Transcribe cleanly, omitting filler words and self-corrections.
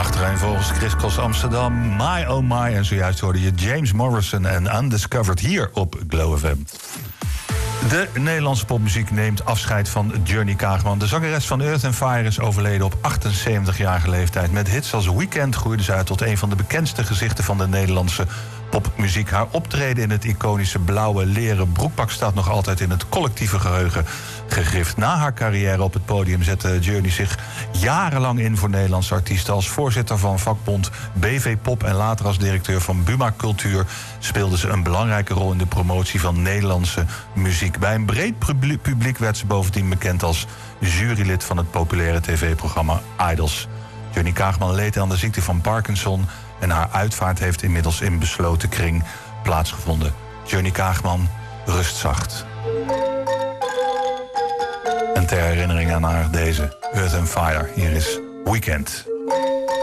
Achtereenvolgens Chris Cross Amsterdam, My Oh My. En zojuist hoorde je James Morrison en Undiscovered hier op Glow FM. De Nederlandse popmuziek neemt afscheid van Johnny Kaagman. De zangeres van Earth & Fire is overleden op 78-jarige leeftijd. Met hits als Weekend groeide ze uit tot een van de bekendste gezichten van de Nederlandse popmuziek. Haar optreden in het iconische blauwe leren broekpak staat nog altijd in het collectieve geheugen gegrift. Na haar carrière op het podium zette Johnny zich jarenlang in voor Nederlandse artiesten. Als voorzitter van vakbond BV Pop en later als directeur van Buma Cultuur speelde ze een belangrijke rol in de promotie van Nederlandse muziek. Bij een breed publiek werd ze bovendien bekend als jurylid van het populaire tv-programma Idols. Johnny Kaagman leed aan de ziekte van Parkinson en haar uitvaart heeft inmiddels in besloten kring plaatsgevonden. Johnny Kaagman, rust zacht. En ter herinnering aan haar deze Earth & Fire, hier is Weekend.